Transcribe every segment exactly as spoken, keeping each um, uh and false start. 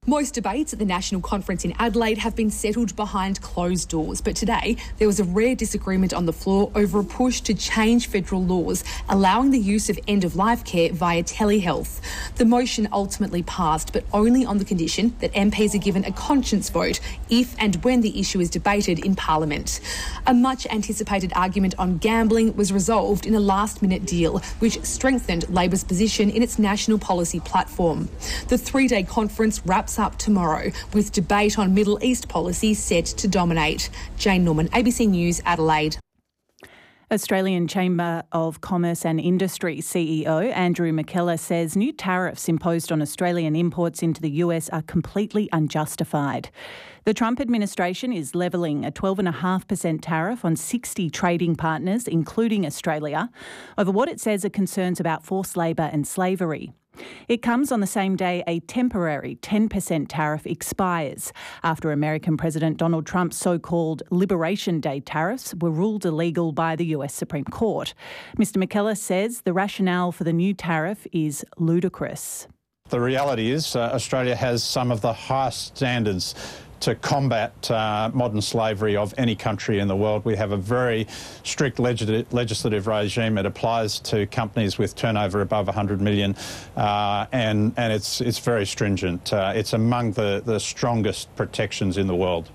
Most debates at the National Conference in Adelaide have been settled behind closed doors, but today there was a rare disagreement on the floor over a push to change federal laws allowing the use of end-of-life care via telehealth. The motion ultimately passed, but only on the condition that M Ps are given a conscience vote if and when the issue is debated in Parliament. A much-anticipated argument on gambling was resolved in a last-minute deal, which strengthened Labor's position in its national policy platform. The three-day conference wraps up tomorrow, with debate on Middle East policy set to dominate. Jane Norman, A B C News, Adelaide. Australian Chamber of Commerce and Industry C E O Andrew McKellar says new tariffs imposed on Australian imports into the U S are completely unjustified. The Trump administration is levelling a twelve point five percent tariff on sixty trading partners, including Australia, over what it says are concerns about forced labour and slavery. It comes on the same day a temporary ten percent tariff expires after American President Donald Trump's so-called Liberation Day tariffs were ruled illegal by the U S Supreme Court. Mister McKellar says the rationale for the new tariff is ludicrous. The reality is uh, Australia has some of the highest standards to combat uh, modern slavery of any country in the world. We have a very strict legis- legislative regime. It applies to companies with turnover above one hundred million, uh, and, and it's, it's very stringent. Uh, it's among the, the strongest protections in the world.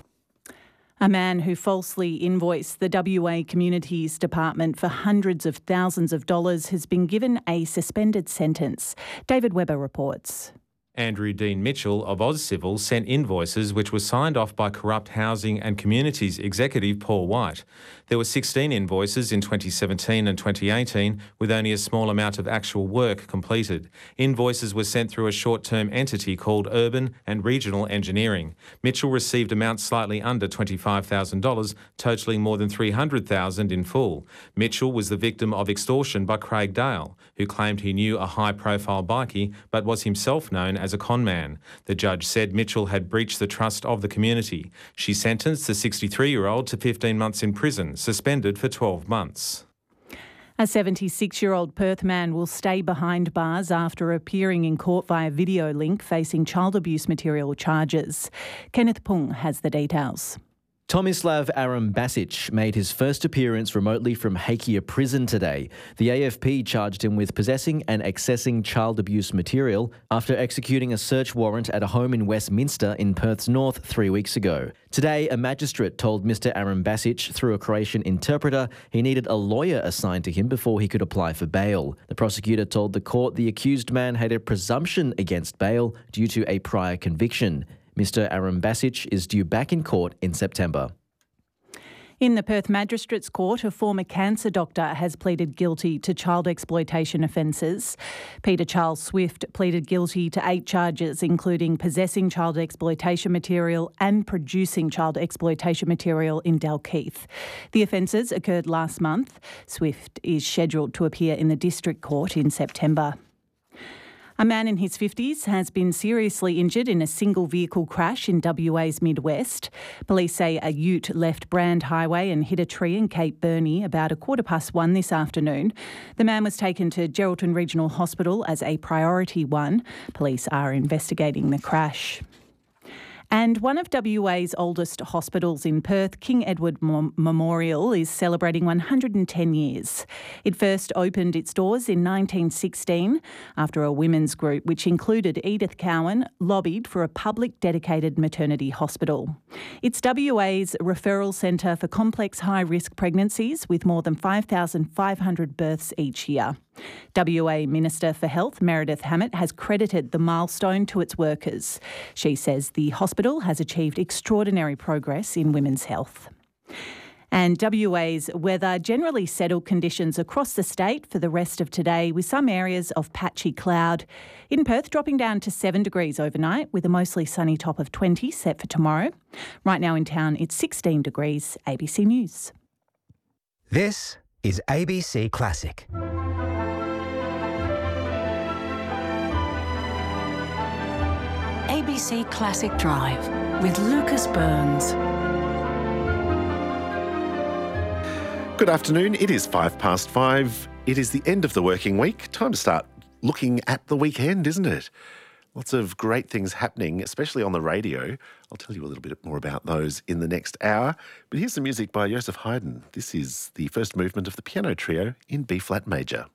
A man who falsely invoiced the W A Communities Department for hundreds of thousands of dollars has been given a suspended sentence. David Webber reports. Andrew Dean Mitchell of AusCivil sent invoices which were signed off by Corrupt Housing and Communities executive Paul White. There were sixteen invoices in twenty seventeen and twenty eighteen, with only a small amount of actual work completed. Invoices were sent through a short-term entity called Urban and Regional Engineering. Mitchell received amounts slightly under twenty-five thousand dollars, totalling more than three hundred thousand dollars in full. Mitchell was the victim of extortion by Craig Dale, who claimed he knew a high-profile bikie but was himself known as as a conman. The judge said Mitchell had breached the trust of the community. She sentenced the sixty-three-year-old to fifteen months in prison, suspended for twelve months. A seventy-six-year-old Perth man will stay behind bars after appearing in court via video link, facing child abuse material charges. Kenneth Pung has the details. Tomislav Arambasic made his first appearance remotely from Hakea Prison today. The A F P charged him with possessing and accessing child abuse material after executing a search warrant at a home in Westminster in Perth's north three weeks ago. Today, a magistrate told Mister Arambasic through a Croatian interpreter he needed a lawyer assigned to him before he could apply for bail. The prosecutor told the court the accused man had a presumption against bail due to a prior conviction. Mister Arambasic is due back in court in September. In the Perth Magistrates Court, a former cancer doctor has pleaded guilty to child exploitation offences. Peter Charles Swift pleaded guilty to eight charges, including possessing child exploitation material and producing child exploitation material in Dalkeith. The offences occurred last month. Swift is scheduled to appear in the District Court in September. A man in his fifties has been seriously injured in a single vehicle crash in W A's Midwest. Police say a ute left Brand Highway and hit a tree in Cape Burney about a quarter past one this afternoon. The man was taken to Geraldton Regional Hospital as a priority one. Police are investigating the crash. And one of W A's oldest hospitals in Perth, King Edward Memorial, is celebrating one hundred ten years. It first opened its doors in nineteen sixteen after a women's group, which included Edith Cowan, lobbied for a public dedicated maternity hospital. It's W A's referral centre for complex high-risk pregnancies with more than five thousand five hundred births each year. W A Minister for Health, Meredith Hammett, has credited the milestone to its workers. She says the hospital has achieved extraordinary progress in women's health. And W A's weather, generally settled conditions across the state for the rest of today, with some areas of patchy cloud. In Perth, dropping down to seven degrees overnight with a mostly sunny top of twenty set for tomorrow. Right now in town, it's sixteen degrees. A B C News. This is A B C Classic. A B C Classic Drive with Lucas Burns. Good afternoon. It is five past five. It is the end of the working week. Time to start looking at the weekend, isn't it? Lots of great things happening, especially on the radio. I'll tell you a little bit more about those in the next hour. But here's some music by Joseph Haydn. This is the first movement of the piano trio in B-flat major.